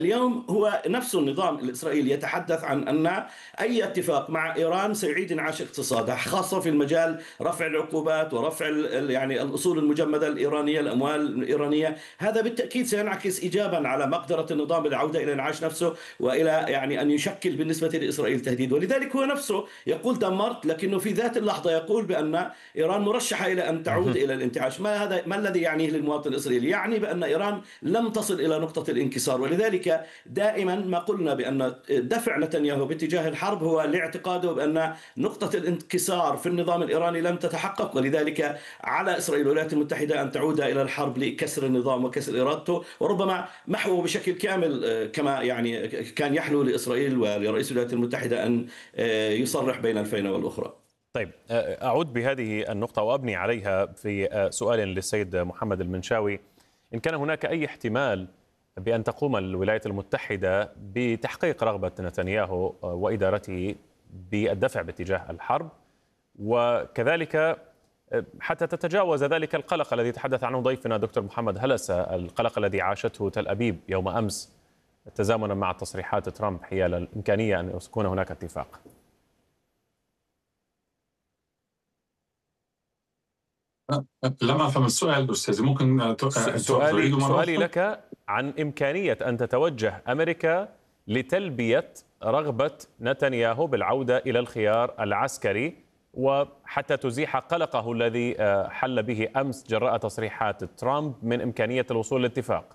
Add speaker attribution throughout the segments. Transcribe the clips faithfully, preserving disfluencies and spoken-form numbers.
Speaker 1: اليوم هو نفس النظام الإسرائيلي يتحدث عن أن أي اتفاق مع إيران سيعيد انعاش اقتصادها، خاصة في المجال رفع العقوبات ورفع ال- يعني الأصول المجمدة الإيرانية، الأموال الإيرانية. هذا بالتأكيد سينعكس إيجابا على مقدرة النظام بالعودة إلى انعاش نفسه، وإلى يعني أن يشكل بالنسبة لإسرائيل تهديد. ولذلك هو نفسه يقول دمرت، لكنه في ذات اللحظة يقول بأن إيران مرشحة إلى أن تعود
Speaker 2: مهم.
Speaker 1: إلى الانتعاش. ما هذا ما الذي يعنيه للمواطن الإسرائيلي؟ يعني بأن إيران لم تصل إلى نقطة الانكسار. ولذلك دائما ما قلنا بأن دفع نتنياهو باتجاه الحرب هو لاعتقاده بأن نقطة الانكسار في النظام الإيراني لم تتحقق، ولذلك على إسرائيل والولايات المتحدة أن تعود إلى الحرب لكسر النظام وكسر إرادته، وربما محوه بشكل كامل، آه، كما يعني كان يحلو لإسرائيل ولرئيس الولايات المتحدة أن آه، يصرح بين الفينة والأخرى.
Speaker 2: طيب، أعود بهذه النقطة وأبني عليها في سؤال للسيد محمد المنشاوي. إن كان هناك أي احتمال بأن تقوم الولايات المتحدة بتحقيق رغبة نتنياهو وإدارته بالدفع باتجاه الحرب، وكذلك حتى تتجاوز ذلك القلق الذي تحدث عنه ضيفنا دكتور محمد هلسة، القلق الذي عاشته تل أبيب يوم أمس تزامنا مع تصريحات ترامب حيال الإمكانية أن يكون هناك اتفاق؟
Speaker 3: لم أفهم السؤال أستاذي، ممكن
Speaker 2: سؤالي
Speaker 3: تعيده مرة
Speaker 2: سؤالي
Speaker 3: أخرى؟
Speaker 2: لك عن إمكانية أن تتوجه أمريكا لتلبية رغبة نتنياهو بالعودة إلى الخيار العسكري، وحتى تزيح قلقه الذي حل به أمس جراء تصريحات ترامب من إمكانية الوصول لاتفاق.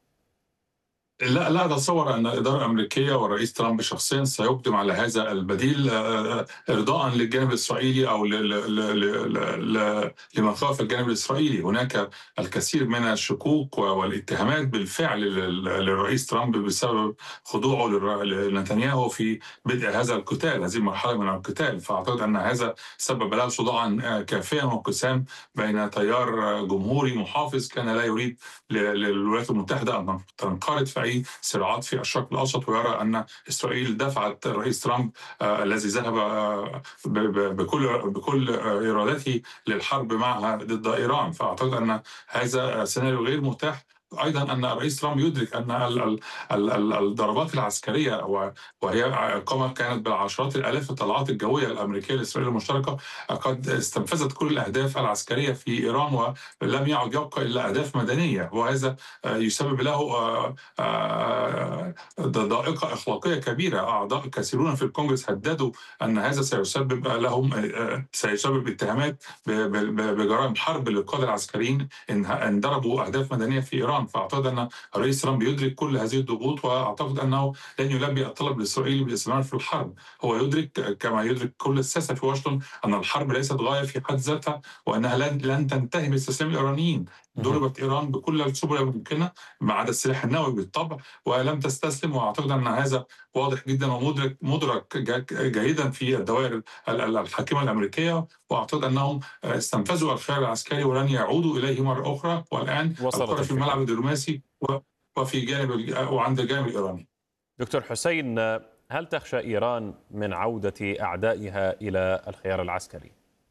Speaker 3: لا لا أتصور أن الإدارة الأمريكية والرئيس ترامب شخصيا سيقدم على هذا البديل آه، إرضاء للجانب الإسرائيلي أو ل- ل- ل- ل- ل- لمخاوف الجانب الإسرائيلي. هناك الكثير من الشكوك والاتهامات بالفعل لل- للرئيس ترامب بسبب خضوعه للر- لنتنياهو في بدء هذا القتال، هذه المرحلة من القتال. فأعتقد أن هذا سبب له صداعا آه، كافيا وانقسام بين تيار آه، جمهوري محافظ كان لا يريد ل- للولايات المتحدة أن تنقرض في أي صراعات في الشرق الأوسط، ويرى أن إسرائيل دفعت الرئيس ترامب آه الذي ذهب آه ب- ب- بكل بكل آه إرادته للحرب معها ضد إيران. فأعتقد أن هذا سيناريو غير متاح. أيضا أن الرئيس ترامب يدرك أن ال- ال- ال- ال- الضربات العسكرية و- وهي قامت كانت بالعشرات الآلاف الطلعات الجوية الأمريكية الإسرائيلية المشتركة، قد استنفذت كل الأهداف العسكرية في إيران، ولم يعد يبقى إلا أهداف مدنية. وهذا آه، يسبب له آه، آه، ضائقة أخلاقية كبيرة. أعضاء كثيرون في الكونغرس هددوا أن هذا سيسبب لهم آه، سيسبب اتهامات ب- ب- بجرائم حرب للقادة العسكريين إن إن ضربوا أهداف مدنية في إيران. فأعتقد أن الرئيس ترامب يدرك كل هذه الضغوط، وأعتقد أنه لن يلبي الطلب الإسرائيلي بالاستمرار في الحرب. هو يدرك كما يدرك كل الساسة في واشنطن أن الحرب ليست غاية في حد ذاتها، وأنها لن لن تنتهي باستسلام الإيرانيين.
Speaker 2: مهم.
Speaker 3: ضربت إيران بكل السبل الممكنة ما عدا السلاح النووي بالطبع، ولم تستسلم. واعتقد ان هذا واضح جدا ومدرك مدرك جا- جيدا في الدوائر ال- ال- الحاكمه الامريكيه. واعتقد انهم استنفذوا الخيار العسكري ولن يعودوا اليه مره اخرى، والان
Speaker 2: وصلت
Speaker 3: الكره في الملعب
Speaker 2: الفكرة.
Speaker 3: الدبلوماسي و- وفي جانب ال- وعند الجانب الايراني.
Speaker 2: دكتور حسين، هل تخشى إيران من عودة أعدائها إلى الخيار العسكري؟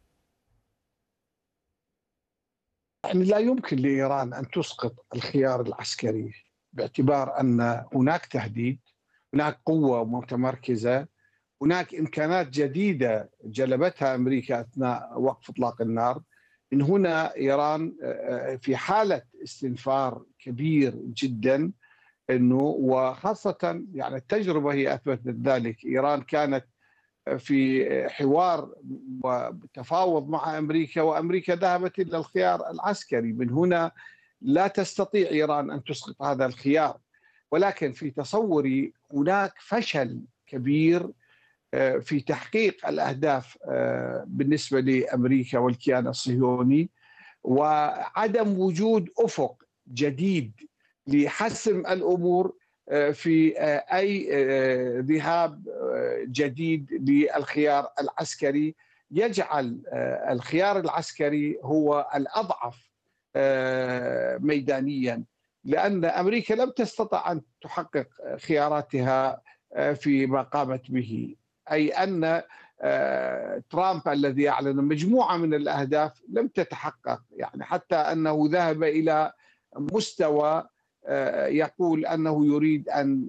Speaker 4: يعني لا يمكن لإيران أن تسقط الخيار العسكري، باعتبار أن هناك تهديد، هناك قوة متمركزة، هناك إمكانات جديدة جلبتها أمريكا أثناء وقف إطلاق النار. من هنا إيران في حالة استنفار كبير جدا، أنه وخاصة يعني التجربة هي أثبتت ذلك. إيران كانت في حوار وتفاوض مع أمريكا، وأمريكا ذهبت إلى الخيار العسكري. من هنا لا تستطيع إيران أن تسقط هذا الخيار، ولكن في تصوري هناك فشل كبير في تحقيق الأهداف بالنسبة لأمريكا والكيان الصهيوني، وعدم وجود أفق جديد لحسم الأمور في أي ذهاب جديد للخيار العسكري، يجعل الخيار العسكري هو الأضعف ميدانيا، لأن أمريكا لم تستطع أن تحقق خياراتها فيما قامت به. أي أن ترامب الذي أعلن مجموعة من الأهداف لم تتحقق، يعني حتى أنه ذهب إلى مستوى يقول أنه يريد أن